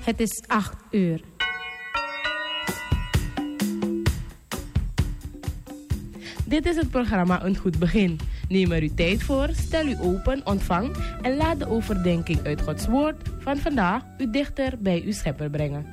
Het is 8 uur. Dit is het programma Een Goed Begin. Neem er uw tijd voor, stel u open, ontvang en laat de overdenking uit Gods Woord van vandaag u dichter bij uw Schepper brengen.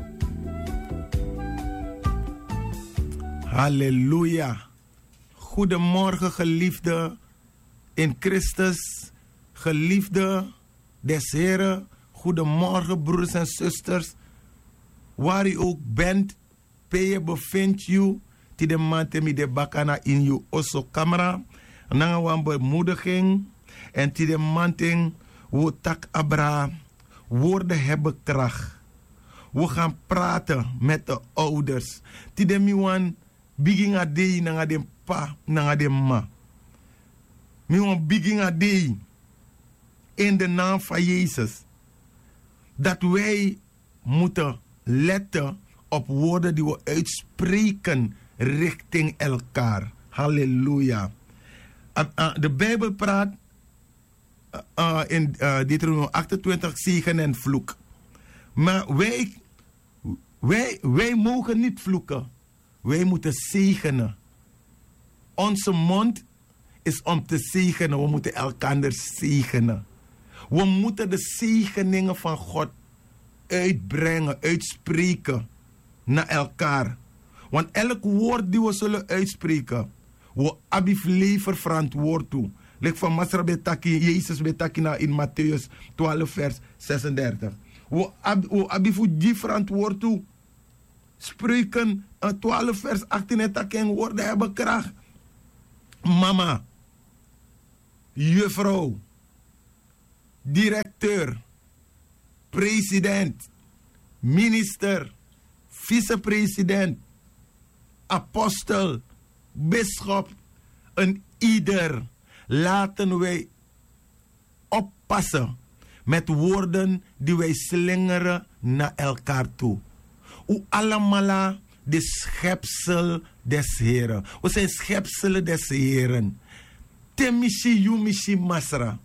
Halleluja. Goedemorgen geliefde in Christus, geliefde des Heren. Goedemorgen broeders en zusters. Waar u ook bent, je bevindt u. Die de mante de bakana in uw osso camera. Na een bemoediging. En die de mante wo tak abra. Woorden hebben kracht. We gaan praten met de ouders. Die de miwan begin a day na de pa na de ma. Miwan begin a day. In de naam van Jezus. Dat wij moeten letten op woorden die we uitspreken richting elkaar. Halleluja. De Bijbel praat in Deuteronomium 28 zegen en vloek. Maar wij mogen niet vloeken. Wij moeten zegenen. Onze mond is om te zegenen. We moeten elkaar zegenen. We moeten de zegeningen van God uitbrengen, uitspreken naar elkaar. Want elk woord die we zullen uitspreken, we abif lever verantwoord toe. Lek van Masra betaki, Jezus betaki in Matthäus 12 vers 36. We abif die verantwoord toe. Spreuken 12 vers 18 en woorden hebben kracht. Mama, juffrouw, directeur, president, minister, vicepresident, apostel, bisschop, en ieder. Laten wij oppassen met woorden die wij slingeren naar elkaar toe. U allemaal de schepsel des Heren. We zijn schepselen des Heren. Temishi yumishi masra.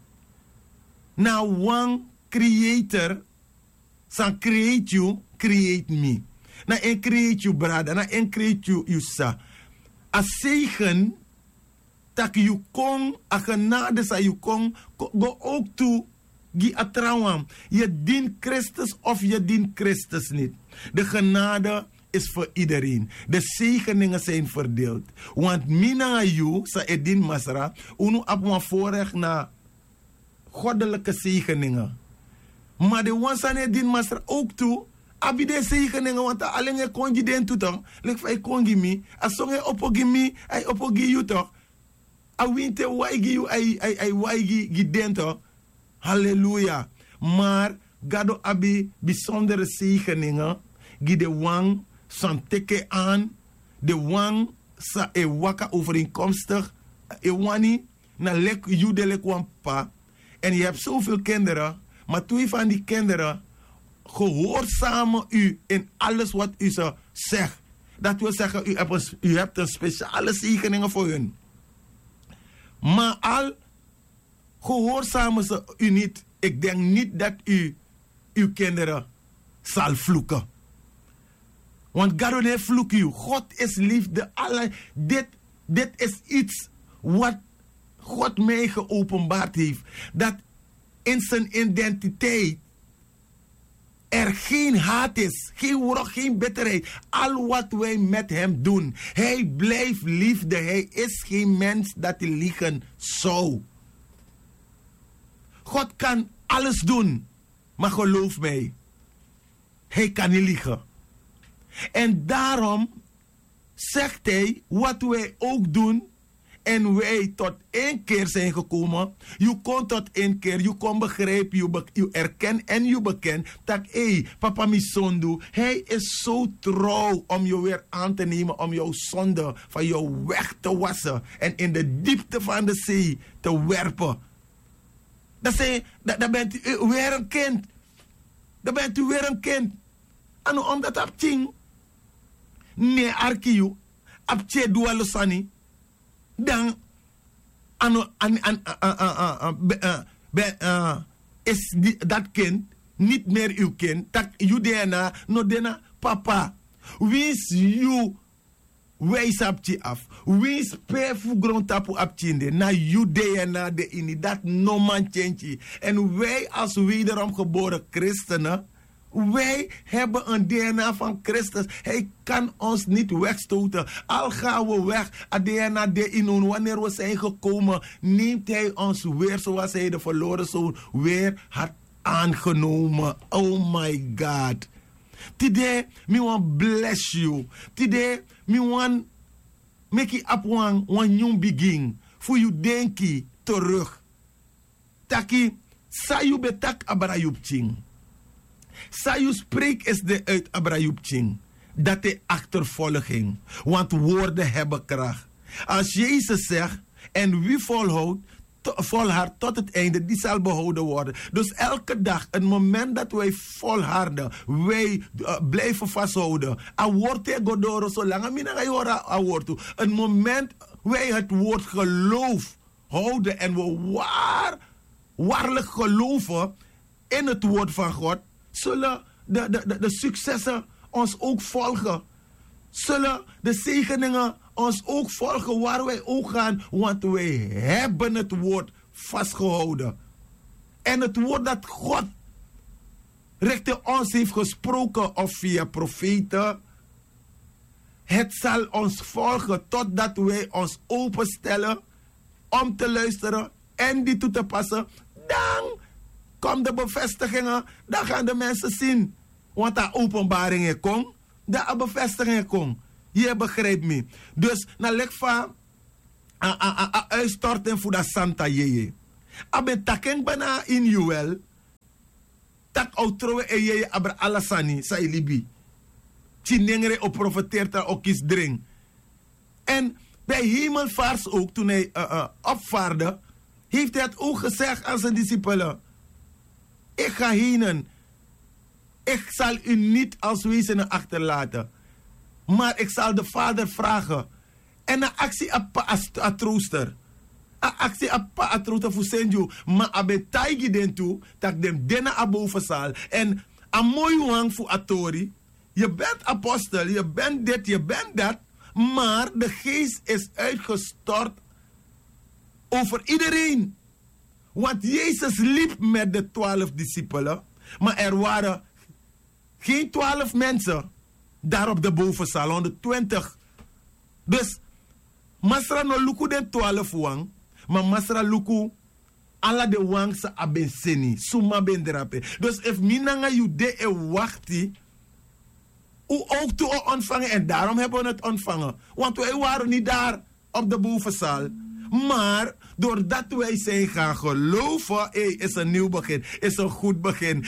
Na one creator, san create you, create me. Na en create you brada, na en create you sa. A zegen, tak you kon, a genade sa you kon, go ook toe, gi atrawam. Je dient Christus of je dient Christus niet. De genade is voor iedereen. De zegeningen zijn verdeeld. Want mina you, sa edin masra, unu apwa voorrecht na goddelijke zegeningen. Maar de wansane din master ook toe. Abi de zegeningen, want alleen je kon je den toe toch. Lek van je kon je me. Als je opogi me, hij opogi you toch. A winte waigi you, hij waigi je den toch. Halleluja. Maar gado abi bijzondere zegeningen. Gi de wang san teke aan. De wang sa e waka overeenkomstig. E wani na lek you de lek wan pa. En je hebt zoveel kinderen, maar twee van die kinderen gehoorzamen u in alles wat u ze zegt. Dat wil zeggen, u hebt een speciale zegeningen voor hun. Maar al gehoorzamen ze u niet, ik denk niet dat u uw kinderen zal vloeken. Want God heeft vloek u. God is liefde. Dit is iets wat God mij geopenbaard heeft. Dat in zijn identiteit er geen haat is, geen wrok, geen bitterheid. Al wat wij met hem doen. Hij blijft liefde. Hij is geen mens dat hij liegen zou. God kan alles doen. Maar geloof mij. Hij kan niet liegen. En daarom zegt hij wat wij ook doen. En wij tot één keer zijn gekomen. Je kon tot één keer. Je kon begrijpen. Je erken en je bekent. Dat papa mi zonde. Hij is zo trouw om je weer aan te nemen. Om jouw zonde van jou weg te wassen. En in de diepte van de zee te werpen. Dan bent u weer een kind. Dan bent u weer een kind. En omdat dat ting. Nee, arkiu. Apche dualosani. Dan is dat kind niet meer uw kind. Tak you dena, no dena papa. Wins you wijs op je af. Wins pefu grond tapu op je. Na you dena de ini. Dat no man change. En wij als wederom geboren christenen. Wij hebben een DNA van Christus. Hij kan ons niet wegstoten. Al gaan we weg, DNA de in wanneer we zijn gekomen, neemt hij ons weer zoals hij de verloren zoon weer had aangenomen. Oh my God. Today, me want bless you. Today, me want make it up one new begin. Voor you denki terug. Taki, sa you betak abrayup ching. Sayu spreek is de uit Abraham Ching. Dat de achtervolging. Want woorden hebben kracht. Als Jezus zegt, en wie volhardt tot het einde, die zal behouden worden. Dus elke dag, het moment dat wij volharden, wij blijven vasthouden. A woord godoro, zolang a woord. Het moment wij het woord geloof houden en we waarlijk geloven in het woord van God, zullen de successen ons ook volgen. Zullen de zegeningen ons ook volgen waar wij ook gaan. Want wij hebben het woord vastgehouden. En het woord dat God richting ons heeft gesproken of via profeten. Het zal ons volgen totdat wij ons openstellen om te luisteren en die toe te passen. Dan komt de bevestigingen, dan gaan de mensen zien. Want daar openbaringen komt, daar bevestigingen komt. Je begrijpt me. Dus, na lekva, uitstorten voor dat Santa Jeye. Abe taken bana in Juel, tak outrowe e Jeye abra alasani, sa ilibi. Chinengere o profeteert ook is dring. En bij hemelvaars ook, toen hij opvaarde, heeft hij het ook gezegd aan zijn discipelen. Ik ga heen. Ik zal u niet als wezen achterlaten. Maar ik zal de Vader vragen. En een actie a trooster. Een actie a trooster voor Senju. Maar abe taigi den toe. Dat dem dena a boven zal. En a mooi wang voor Atori. Je bent apostel. Je bent dit. Je bent dat. Maar de geest is uitgestort over iedereen. Want Jezus liep met de 12 discipelen. Maar er waren geen 12 mensen daar op de bovenzaal, 120. Dus, Masra no luku den 12 wang, maar Masra luku alla de wang sa abenseni, suma benderape. Dus, if minanga you de e wachti, u ook toe ontvangen, en daarom hebben we het ontvangen. Want wij waren niet daar op de bovenzaal. Maar doordat wij zijn gaan geloven, is een nieuw begin, is een goed begin.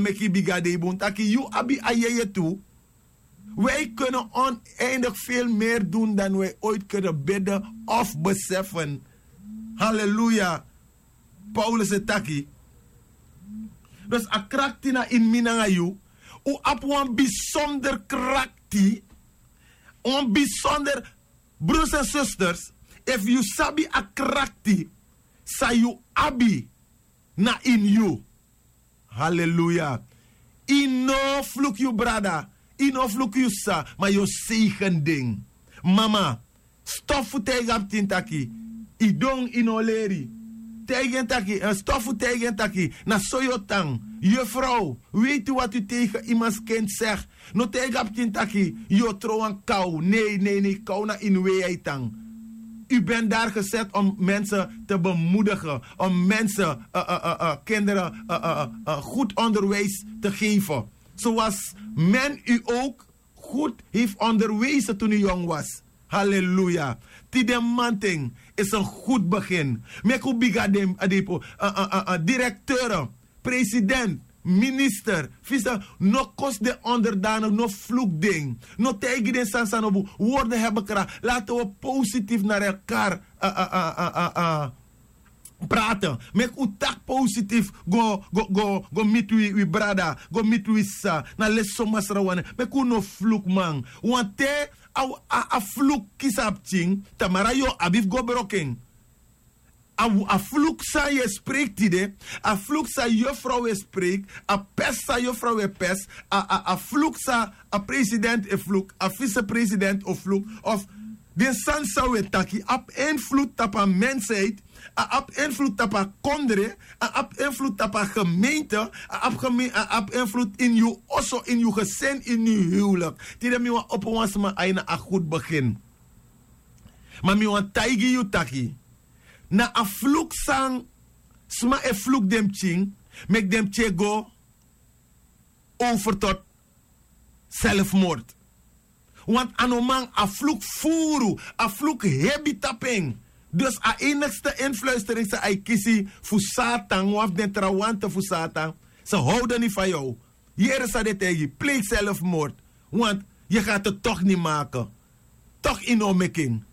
Wij kunnen oneindig veel meer doen dan wij ooit kunnen bidden of beseffen. Halleluja. Paulus het taki. Dus a kraktina in minangayu. U op een bijzonder krakti. Een bijzonder, broers en zusters. If you sabi a krakti, sa you abi na in you. Hallelujah. Ino fluk you brada. Ino fluk you sa. Maar you zegen ding. Mama, stofu tegen tintaki. Idong ino leri. Tegen taki. Stofu tegen taki. Na soyotang. Juffrouw, weet u wat u tegen iemands kind zegt? No tegen tintaki. Je trouwen kou. Nee. Kou na in weeitang. U bent daar gezet om mensen te bemoedigen. Om mensen, kinderen, goed onderwijs te geven. Zoals men u ook goed heeft onderwezen toen u jong was. Halleluja. Tidemanting is een goed begin. Meku bigadem adepo. Directeur, president, minister, visa, no kost de onderdanen, no vloekding. No tegen de sansanobu, woorden hebben kracht. Laten we positief naar elkaar praten. Mek u tak positief go meet we brada, go meet we sa. Na les somas rawane. Mek u no vloek man. Want te a vloek kisap ching, tamara yo abif go broken. A vloeksa je spreekt die, a vloeksa juffrouw je spreekt, a pesta juffrouw je pest, a vloeksa a president e vloek, a vicepresident of vloek, of de sansa we taki, ap invloed tapa mensheid, ap invloed tapa kondre, ap invloed tapa gemeente, ap invloed in je osso, in je gezin, in je huwelijk. Die mi wa op ons maar een goed begin. Maar mi wa taigi you taki. Na a vloek sang, sma e vloek dem ching, mek dem go over tot zelfmoord. Want anomang a vloek furu, a vloek hebitapeng. Dus a enigste influistering ze ai kisi fu Satan, of den trawante fu Satan. Ze houden niet van jou. Jere sa de tegen, pleeg zelfmoord. Want je gaat het toch niet maken. Toch inomeking.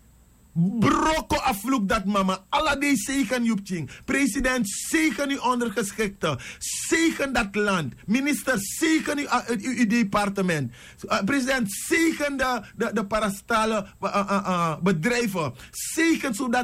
Broko afvloek dat mama. Alla die zegen Joepching. President zegen uw ondergeschikte. Zegen dat land. Minister zegen uw departement. President zegen de parastale bedrijven. Zegen zodat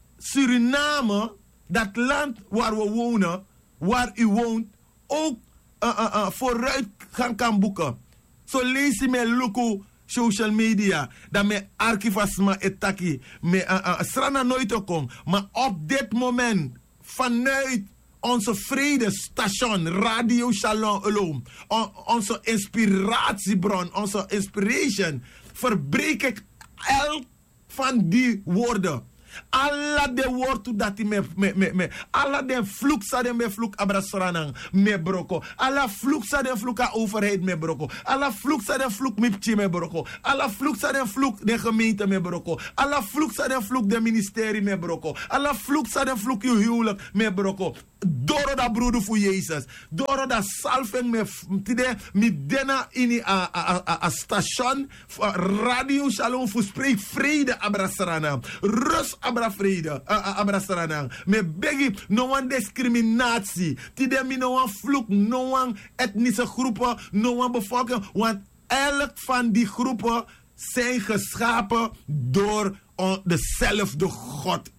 Suriname, dat land waar we wonen, waar u woont, ook vooruit kan boeken. Zo lees je met Luku social media, dat me archivasma etaki, me strana nooit te komen. Maar op dit moment, vanuit onze vredestation, Radio Shalom Alom, onze inspiratiebron, onze inspiration, verbreek ik elk van die woorden. Alla de woorden dat die me alla de vloek sa de me vloek abrasranang me broko. Alla vloek sa de vloek a overheid me broko. Alla vloek sa de vloek mipchi me broko. Alla vloek sa de vloek de gemeente me broko. Alla vloek sa de vloek de ministerie me broko. Alla vloek sa de vloek uw huwelijk me broko. Doro da broeder voor Jezus. Doro da salving me tide mi dena in a station Radio Shalom voor spreek vrede abrasranang. Rust abra vrede, abrasranang. Me begi no one discriminatie. Tide mi no one vloek, no one etnische groepen, no one bevolking. Want elk van die groepen zijn geschapen door dezelfde God.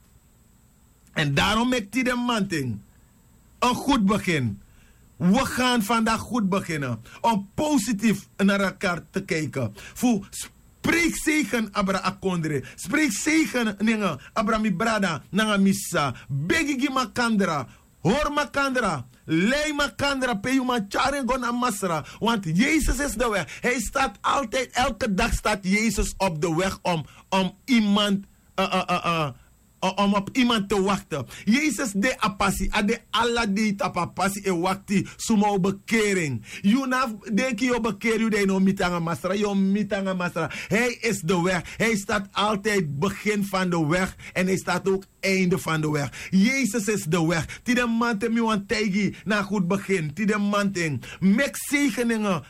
En daarom maakt hij de manting. Een goed begin. We gaan vandaag goed beginnen. Om positief naar elkaar te kijken. Voor spreek zegen abra akondre. Spreek zegen ninga abra mi brada nanga missa. Begigi makandra. Hoor makandra. Lei makandra peyuma charengon amasra. Want Jezus is de weg. Hij staat altijd, elke dag staat Jezus op de weg om iemand om op iemand te wachten. Jezus de apassi, ade alla de tapapassi e wakti suma bekering. You denk je bekering, you no mitanga masra, you mitanga masra. Hij is de weg. Hij staat altijd begin van de weg en hij staat ook einde van de weg. Jezus is de weg. Tide mante mi wan tegi na goed begin. Tide manting. Mek zegeningen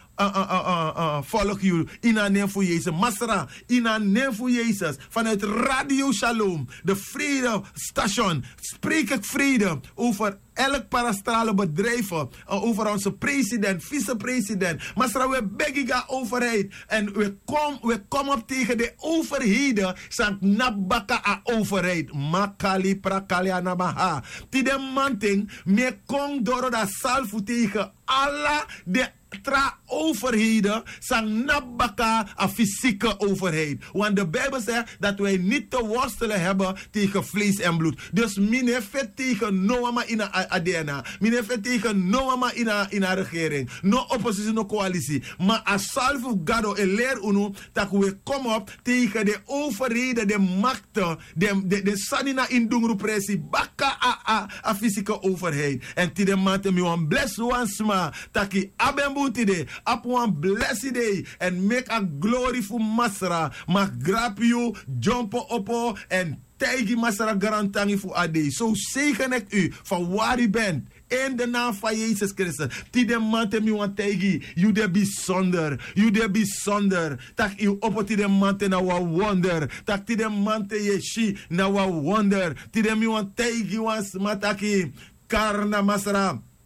volg je in een naam voor Jezus. Masra, in een naam voor Jezus. Vanuit Radio Shalom, de vrede station, spreek ik vrede over elk parastrale bedrijf, over onze president, vicepresident. Masra, we begiga overheid. En we komen op tegen de overheden. Sank nabaka a overheid. Makali prakali anamaha. Tide manting, me kong doro da salfu tegen alla de tra overheden zijn nabaka een fysieke overheid. Want de Bijbel zegt dat wij niet te worstelen hebben tegen vlees en bloed. Dus mine vet tegen Noama in een ADNA. Mine vet tegen Noama in een regering. No oppositie, no coalitie. Maar als salvo gado en leer unu dat we komen op tegen de overheden, de machten, de sanina in dungrupressie. Baka a fysieke overheid. En tide mate mi wan bless wansma taki abembu today, up one blessed day, and make a glory for Masra. Mag grab you, jump op en tijgi Masra garantangi voor ade. Zo zegen ik u van waar u bent. In de naam van Jezus Christus. Tide mante mi wan tijgi. You de bijzonder. You de bijzonder. Tak u op tide mante na wa wonder. Tak tide mante yeshi na wa wonder. Tide mi wan tijgi wan smataki. Karna Masra.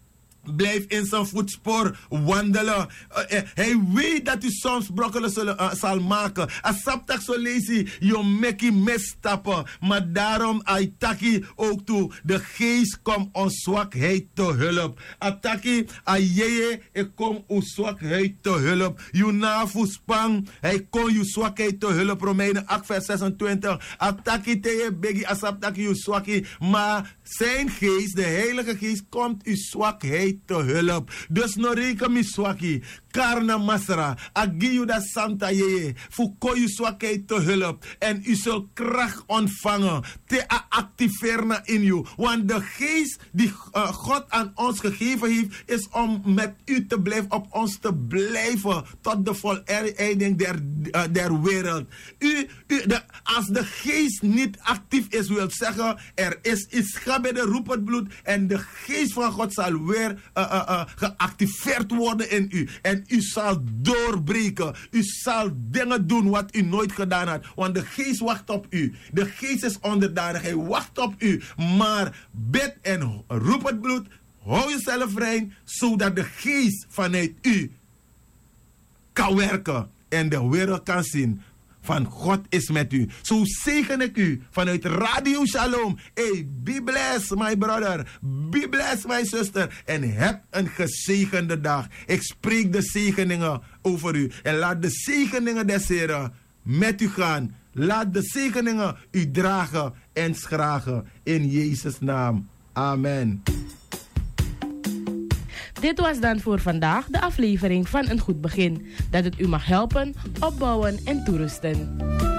Blijf in zijn voetspoor wandelen. Hij weet dat u soms brokkelen zal maken. Asaptak zo lazy, je mekkie misstappen. Maar daarom aitaki ook toe. De geest komt ons zwakheid te hulp. Ataki ayeye, ik kom uw zwakheid te hulp. Junafu spang, hij kon uw zwakheid te hulp. Romeinen 8 vers 26. Ataki teye begi asaptaki uw zwakheid. Maar zijn geest, de Heilige Geest, komt uw zwakheid te hulp. Dus no reken mi swaki. Karna masra. Agiyu da santa yeye. Fuko uw zwakheid te hulp. En u zult kracht ontvangen. Te activeren in u. Want de geest die God aan ons gegeven heeft, is om met u te blijven, op ons te blijven. Tot de voleinding der wereld. Als de geest niet actief is, wil zeggen, er is iets bij de roepend bloed. En de geest van God zal weer geactiveerd worden in u. En u zal doorbreken. U zal dingen doen wat u nooit gedaan had. Want de geest wacht op u. De geest is onderdanig. Hij wacht op u. Maar bid en roep het bloed. Hou jezelf rein. Zodat de geest vanuit u kan werken. En de wereld kan zien. Van God is met u. Zo zegen ik u vanuit Radio Shalom. Hey, be blessed, my brother. Be blessed, my sister. En heb een gezegende dag. Ik spreek de zegeningen over u. En laat de zegeningen des Heren met u gaan. Laat de zegeningen u dragen en schragen. In Jezus' naam. Amen. Dit was dan voor vandaag de aflevering van Een Goed Begin. Dat het u mag helpen, opbouwen en toerusten.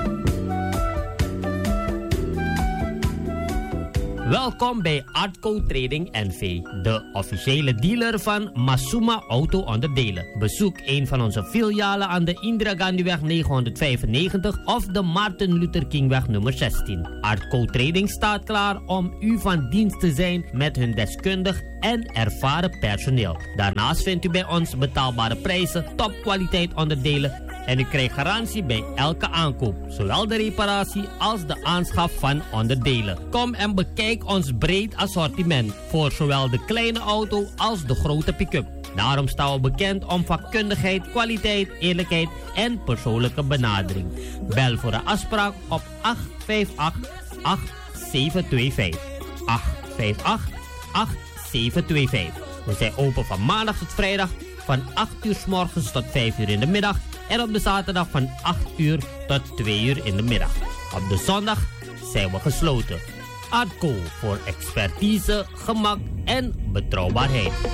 Welkom bij Artco Trading NV, de officiële dealer van Masuma Auto-onderdelen. Bezoek een van onze filialen aan de Indira Gandhiweg 995 of de Martin Luther Kingweg nummer 16. Artco Trading staat klaar om u van dienst te zijn met hun deskundig en ervaren personeel. Daarnaast vindt u bij ons betaalbare prijzen, topkwaliteit onderdelen en u krijgt garantie bij elke aankoop, zowel de reparatie als de aanschaf van onderdelen. Kom en bekijk ons breed assortiment voor zowel de kleine auto als de grote pick-up. Daarom staan we bekend om vakkundigheid, kwaliteit, eerlijkheid en persoonlijke benadering. Bel voor een afspraak op 858-8725. 858-8725. We zijn open van maandag tot vrijdag van 8 uur 's morgens tot 5 uur in de middag. En op de zaterdag van 8 uur tot 2 uur in de middag. Op de zondag zijn we gesloten. Artco voor expertise, gemak en betrouwbaarheid.